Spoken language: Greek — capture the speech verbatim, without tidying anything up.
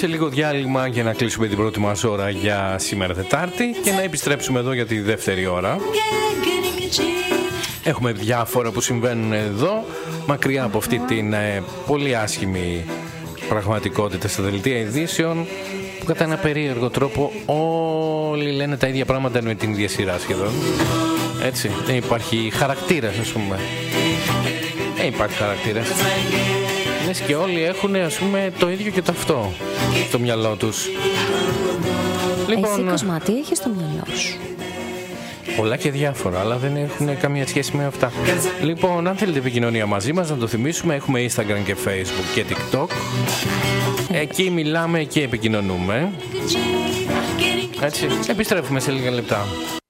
σε λίγο διάλειμμα για να κλείσουμε την πρώτη μας ώρα για σήμερα Τετάρτη και να επιστρέψουμε εδώ για τη δεύτερη ώρα. Έχουμε διάφορα που συμβαίνουν εδώ, μακριά από αυτή την ε, πολύ άσχημη πραγματικότητα στα δελτία ειδήσεων, που κατά ένα περίεργο τρόπο όλοι λένε τα ίδια πράγματα με την ίδια σειρά σχεδόν. Έτσι, δεν υπάρχει χαρακτήρας, ας πούμε. Δεν υπάρχει χαρακτήρας. Λες και όλοι έχουν, ας πούμε, το ίδιο και το αυτό στο μυαλό τους. Λοιπόν, εσύ Κοσμά, τι έχεις στο μυαλό σου? πολλά και διάφορα, αλλά δεν έχουν καμία σχέση με αυτά. Λοιπόν, αν θέλετε επικοινωνία μαζί μας, να το θυμίσουμε, έχουμε Instagram και Facebook και TikTok. Εκεί μιλάμε και επικοινωνούμε. Έτσι, επιστρέφουμε σε λίγα λεπτά.